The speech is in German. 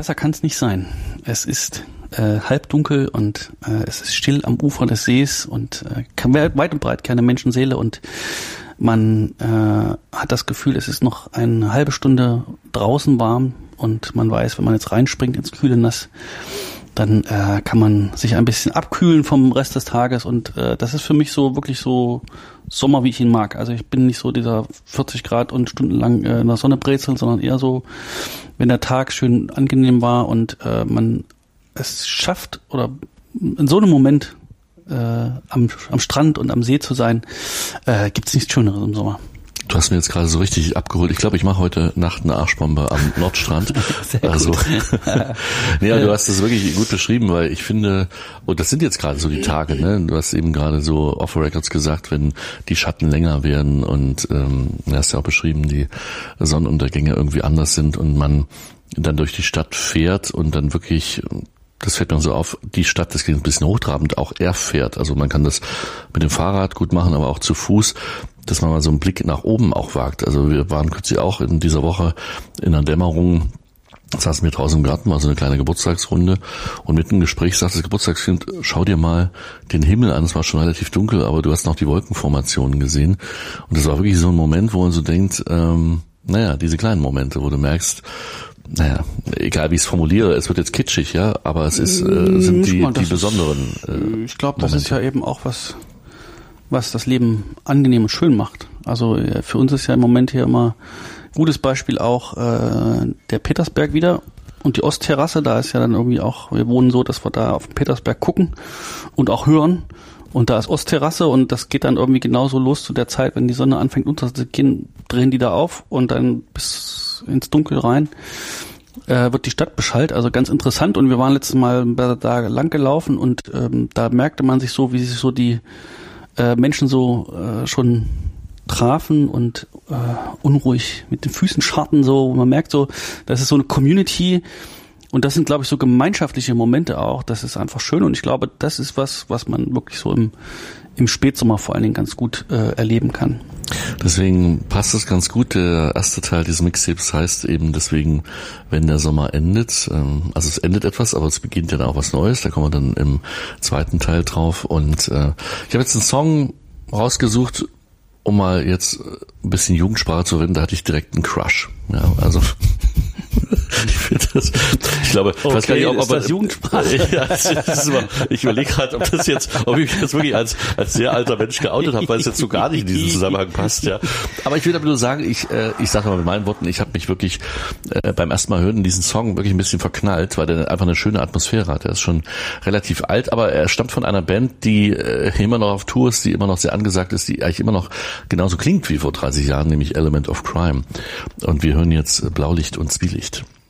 besser kann es nicht sein. Es ist halbdunkel und es ist still am Ufer des Sees und weit und breit keine Menschenseele und man hat das Gefühl, es ist noch eine halbe Stunde draußen warm und man weiß, wenn man jetzt reinspringt ins kühle Nass, dann kann man sich ein bisschen abkühlen vom Rest des Tages und das ist für mich so wirklich so Sommer, wie ich ihn mag. Also ich bin nicht so dieser 40 Grad und stundenlang in der Sonne brezeln, sondern eher so, wenn der Tag schön angenehm war und man es schafft oder in so einem Moment am Strand und am See zu sein, gibt's nichts Schöneres im Sommer. Du hast mir jetzt gerade so richtig abgeholt. Ich glaube, ich mache heute Nacht eine Arschbombe am Nordstrand. Also, nee, du hast das wirklich gut beschrieben, weil ich finde, und das sind jetzt gerade so die Tage, ne? Du hast eben gerade so off the records gesagt, wenn die Schatten länger werden und du hast ja auch beschrieben, die Sonnenuntergänge irgendwie anders sind und man dann durch die Stadt fährt und dann wirklich, das fällt mir so auf, die Stadt, das klingt ein bisschen hochtrabend, auch erfährt. Also man kann das mit dem Fahrrad gut machen, aber auch zu Fuß, dass man mal so einen Blick nach oben auch wagt. Also wir waren kürzlich auch in dieser Woche in einer Dämmerung, saßen wir draußen im Garten, war so eine kleine Geburtstagsrunde und mitten im Gespräch sagt das Geburtstagskind, schau dir mal den Himmel an, es war schon relativ dunkel, aber du hast noch die Wolkenformationen gesehen. Und das war wirklich so ein Moment, wo man so denkt, diese kleinen Momente, wo du merkst, egal wie ich es formuliere, es wird jetzt kitschig, ja, aber es ist sind die besonderen. Ich glaube, das ist ja eben auch was das Leben angenehm und schön macht. Also für uns ist ja im Moment hier immer ein gutes Beispiel auch der Petersberg wieder und die Ostterrasse. Da ist ja dann irgendwie auch, wir wohnen so, dass wir da auf den Petersberg gucken und auch hören. Und da ist Ostterrasse und das geht dann irgendwie genauso los zu der Zeit, wenn die Sonne anfängt unterzugehen, drehen die da auf und dann bis ins Dunkel rein wird die Stadt beschallt. Also ganz interessant. Und wir waren letztes Mal da lang gelaufen und da merkte man sich so, wie sich so die Menschen so schon trafen und unruhig mit den Füßen scharten so. Man merkt so, das ist so eine Community und das sind, glaube ich, so gemeinschaftliche Momente auch. Das ist einfach schön und ich glaube, das ist was man wirklich so im Spätsommer vor allen Dingen ganz gut erleben kann. Deswegen passt es ganz gut. Der erste Teil dieses Mixtapes heißt eben deswegen, wenn der Sommer endet. Also es endet etwas, aber es beginnt ja dann auch was Neues. Da kommen wir dann im zweiten Teil drauf. Und ich habe jetzt einen Song rausgesucht, um mal jetzt ein bisschen Jugendsprache zu reden. Da hatte ich direkt einen Crush. Ja, also ich finde das, ich glaube, okay, ich weiß gar nicht, ob das Jugendsprache. Ja, ich überlege gerade, ob ich mich jetzt wirklich als sehr alter Mensch geoutet habe, weil es jetzt so gar nicht in diesen Zusammenhang passt, ja. Aber ich will aber nur sagen, ich sage mal mit meinen Worten, ich habe mich wirklich beim ersten Mal hören in diesen Song wirklich ein bisschen verknallt, weil der einfach eine schöne Atmosphäre hat. Er ist schon relativ alt, aber er stammt von einer Band, die immer noch auf Tour ist, die immer noch sehr angesagt ist, die eigentlich immer noch genauso klingt wie vor 30 Jahren, nämlich Element of Crime. Und wir hören jetzt Blaulicht und Zwielicht.